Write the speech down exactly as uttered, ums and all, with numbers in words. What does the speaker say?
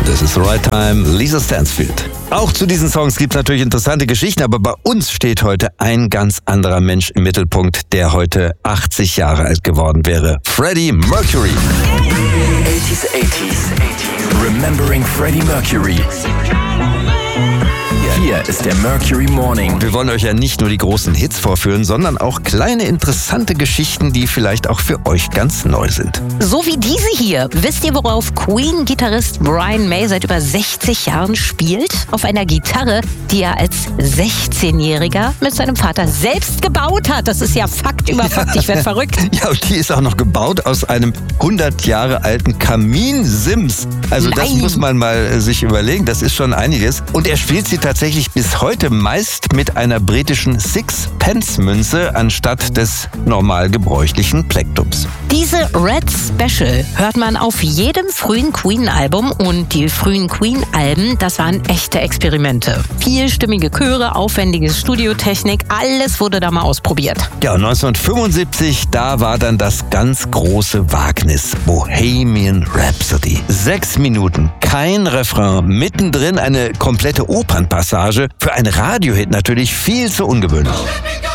This is the right time, Lisa Stansfield. Auch zu diesen Songs gibt es natürlich interessante Geschichten, aber bei uns steht heute ein ganz anderer Mensch im Mittelpunkt, der heute achtzig Jahre alt geworden wäre. Freddie Mercury. eighties, eighties, Remembering Freddie Mercury. Hier ist der Mercury Morning. Wir wollen euch ja nicht nur die großen Hits vorführen, sondern auch kleine interessante Geschichten, die vielleicht auch für euch ganz neu sind. So wie diese hier. Wisst ihr, worauf Queen-Gitarrist Brian May seit über sechzig Jahren spielt? Auf einer Gitarre, die er als sechzehnjähriger mit seinem Vater selbst gebaut hat. Das ist ja Fakt über Fakt. Ich werde verrückt. Ja, und die ist auch noch gebaut aus einem hundert Jahre alten Kaminsims. Also Nein. Das muss man mal sich überlegen. Das ist schon einiges. Und er spielt sie tatsächlich bis heute meist mit einer britischen Sixpence-Münze anstatt des normal gebräuchlichen Plektrums. Diese Red Special hört man auf jedem frühen Queen-Album und die frühen Queen-Alben, das waren echte Experimente. Vielstimmige Chöre, aufwendige Studiotechnik, alles wurde da mal ausprobiert. Ja, und neunzehnhundertfünfundsiebzig, da war dann das ganz große Wagnis, Bohemian Rhapsody. Sechs Minuten, kein Refrain, mittendrin eine komplette Opernpassage. Für einen Radiohit natürlich viel zu ungewöhnlich.